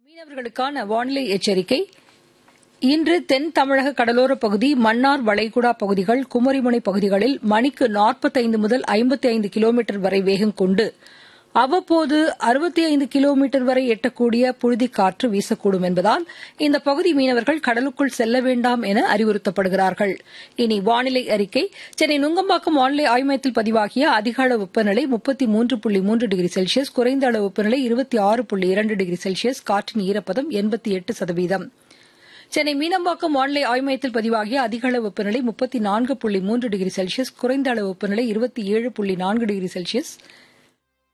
மீனவர்களுக்கான வானிலை எச்சரிக்கை. இன்று தென் தமிழக கடலோரப் பகுதி, மன்னார் வளைகுடா பகுதிகள், குமரிமுனை பகுதிகளில் மணிக்கு 45 முதல் 55 கிலோமீட்டர் வரை வேகம் கொண்டு அவ்வப்போது 65 கிலோமீட்டர் வரை எட்டக்கூடிய புழுதிக் காற்று வீசக்கூடும் என்பதால் இந்த பகுதி மீனவர்கள் கடலுக்குள் செல்ல வேண்டாம் என அறிவுறுத்தப்படுகிறார்கள். இனி வானிலை அறிக்கை. சென்னை நுங்கம்பாக்கம் வானிலை ஆய்வு மையத்தில் பதிவாகிய அதிக அளவு வெப்பநிலை 33.3 டிகிரி செல்சியஸ், குறைந்த அளவு வெப்பநிலை 26.2 டிகிரி செல்சியஸ், காற்றின் ஈரப்பதம் 88%. சென்னை மீனம்பாக்கம் வானிலை ஆய்வு மையத்தில் பதிவாகிய அதிக அளவு வெப்பநிலை 34.3 டிகிரி செல்சியஸ், குறைந்த அளவு வெப்பநிலை 27.4 டிகிரி செல்சியஸ்,